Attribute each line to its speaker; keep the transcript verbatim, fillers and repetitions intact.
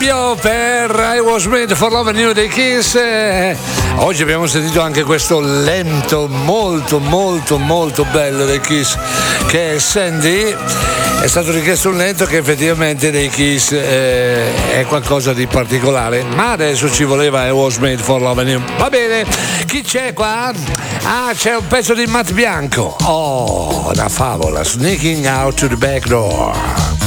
Speaker 1: Per I Was Made for Loving You dei Kiss. Eh, oggi abbiamo sentito anche questo lento molto molto molto bello dei Kiss, che è Sandy. È stato richiesto un lento che effettivamente dei Kiss eh, è qualcosa di particolare, ma adesso ci voleva I Was Made for Loving You. Va bene, chi c'è qua? Ah, c'è un pezzo di Matt Bianco. Oh, una favola, Sneaking Out to the Back Door.